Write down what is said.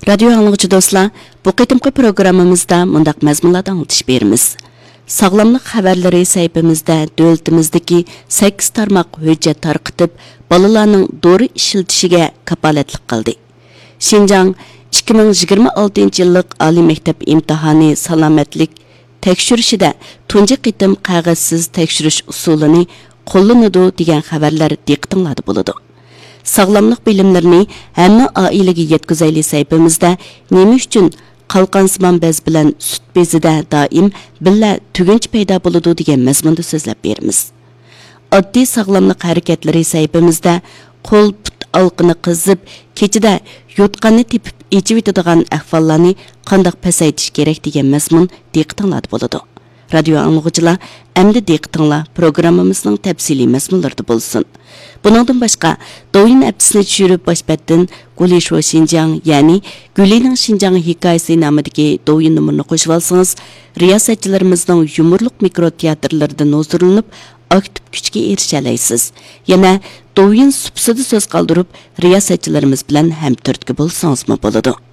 Radyo anlıqçı dostlar, bu qitimqi programımızda mundaq məzmunlardan anlatış berimiz. Sağlamlıq xəbərləri səhifəmizdə dövlətimizdəki 8 tarmaq hüccət tarqıtıb, balalarning dori işiltişigə kapalatlik qildi. Şinjan 2026 yillik Ali Mektep imtihani salomatlik tekshirishida tunji qitim qog'ozsiz tekshirish usulini qo'llanadi degan xabarlar diqqatingizda bo'ladi. Sağlamlıq bilimlerini hamma oilaga yetkazayli sayfamizda nima uchun qalqansimon bez bilan sut bezida doim billa tugunch paydo bo'ladi degan mazmunda so'zlab beramiz. Oddiy sağlamlıq harakatlari sayfamizda qo'l put alqini qizib, kechida yotqanni tepib ichib yetadigan ahvollarni qanday pasaytish kerak degan mazmun diqqatingizda bo'ladi. Radyo anlıqçılar, əmdi diqqətinizlər proqramımızın təfsili məzmunlarında bolsun. Bundan başqa, Douyin əptisini düşürüb başbətdən Guli Shuo Xinjiang, yəni Gulining Xinjiang hikayəsi namidagi Douyin nömrünü qoşub alsanız, riyasətçilərimizin yumurluq mikroteatrlardan ozdurulub, aktiv küçkə erişələysiz. Yana Douyin supsida söz qaldırıb, riyasətçilərimiz bilan həm türtkü bolsanızmı boladı.